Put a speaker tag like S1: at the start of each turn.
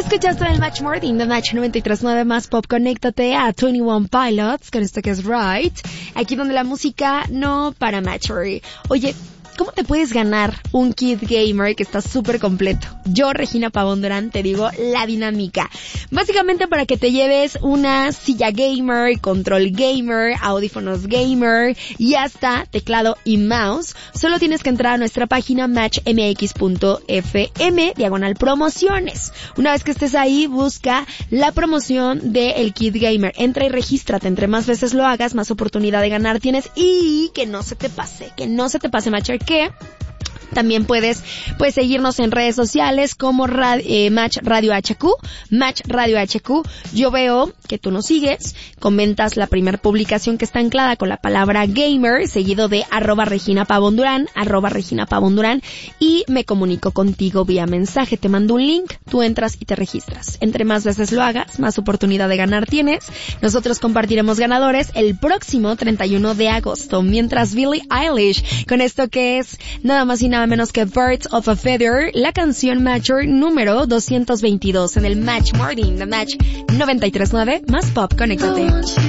S1: escuchaste el Match Morning de Match 93.9 más pop. Conéctate a 21 Pilots con esto que es Right. Aquí donde la música no para Match. Oye, ¿cómo te puedes ganar un kit gamer que está súper completo? Yo, Regina Pavón Durán, te digo la dinámica. Básicamente para que te lleves una silla gamer, control gamer, audífonos gamer y hasta teclado y mouse, solo tienes que entrar a nuestra página matchmx.fm/promociones. Una vez que estés ahí, busca la promoción del kit gamer. Entra y regístrate. Entre más veces lo hagas, más oportunidad de ganar tienes y que no se te pase, Matcher, que también puedes seguirnos en redes sociales como Match Radio HQ. Yo veo que tú nos sigues, comentas la primera publicación que está anclada con la palabra gamer, seguido de @Regina Pavón Durán, y me comunico contigo vía mensaje. Te mando un link, tú entras y te registras. Entre más veces lo hagas, más oportunidad de ganar tienes. Nosotros compartiremos ganadores el próximo 31 de agosto, mientras Billie Eilish, con esto que es nada más y nada menos que Birds of a Feather, la canción Matcher número 222 en el Match Morning de Match 93.9 más pop. Conéctate.